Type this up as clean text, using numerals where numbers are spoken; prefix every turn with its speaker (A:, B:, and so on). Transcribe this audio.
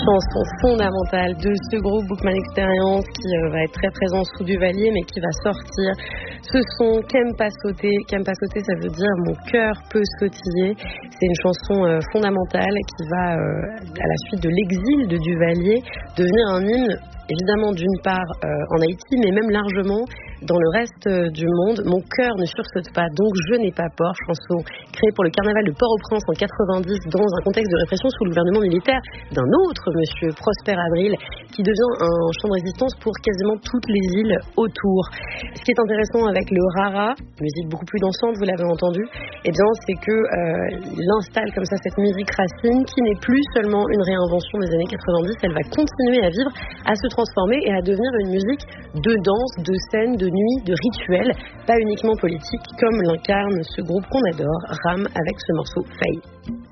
A: chanson fondamentale de ce groupe Bookman Experience qui va être très présent sous Duvalier mais qui va sortir ce son Qu'aime pas sauter. Qu'aime pas sauter, ça veut dire mon cœur peut sautiller. C'est une chanson fondamentale qui va, à la suite de l'exil de Duvalier, devenir un hymne évidemment d'une part en Haïti mais même largement dans le reste du monde. Mon cœur ne sursaute pas, donc je n'ai pas peur. Chanson créée pour le carnaval de Port-au-Prince en 90 dans un contexte de répression sous le gouvernement militaire d'un autre monsieur, Prosper Avril, qui devient un chant de résistance pour quasiment toutes les îles autour. Ce qui est intéressant avec le rara, musique beaucoup plus dansante, vous l'avez entendu, eh bien c'est que il installe comme ça cette musique racine qui n'est plus seulement une réinvention des années 90, elle va continuer à vivre, à se transformer et à devenir une musique de danse, de scène, de nuit, de rituel, pas uniquement politique, comme l'incarne ce groupe qu'on adore, Ram, avec ce morceau Faye.